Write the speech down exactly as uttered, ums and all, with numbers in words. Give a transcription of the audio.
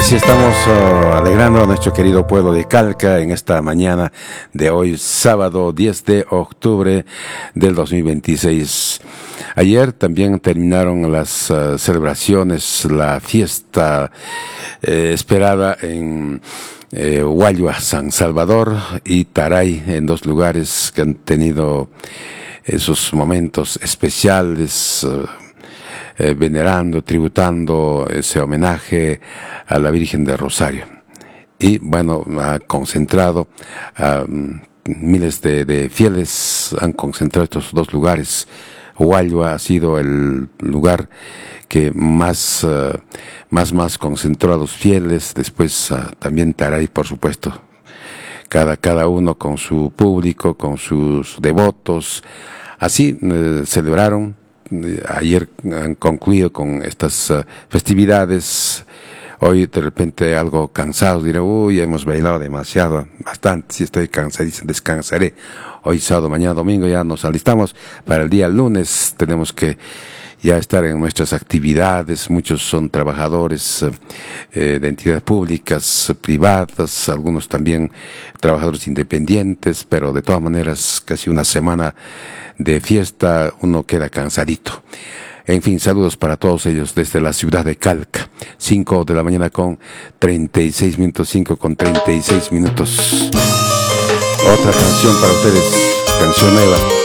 Así estamos uh, alegrando a nuestro querido pueblo de Calca en esta mañana de hoy, sábado diez de octubre del dos mil veintiséis. Ayer también terminaron las uh, celebraciones, la fiesta eh, esperada en eh, Huayua, San Salvador y Taray, en dos lugares que han tenido esos momentos especiales, uh, Eh, venerando, tributando ese homenaje a la Virgen del Rosario. Y bueno, ha concentrado a um, miles de, de fieles, han concentrado estos dos lugares. Huayua ha sido el lugar que más, uh, más, más concentró a los fieles, después uh, también Taray, por supuesto. Cada, cada uno con su público, con sus devotos. Así uh, celebraron. Ayer han concluido con estas uh, festividades. Hoy de repente algo cansados, diré, uy, hemos bailado demasiado, bastante, si estoy cansadísimo, descansaré. Hoy sábado, mañana domingo ya nos alistamos para el día lunes. Tenemos que ya estar en nuestras actividades. Muchos son trabajadores eh, de entidades públicas, privadas, algunos también trabajadores independientes, pero de todas maneras casi una semana de fiesta uno queda cansadito. En fin, saludos para todos ellos desde la ciudad de Calca. cinco de la mañana con treinta y seis minutos, cinco con treinta y seis minutos. Otra canción para ustedes, canción nueva.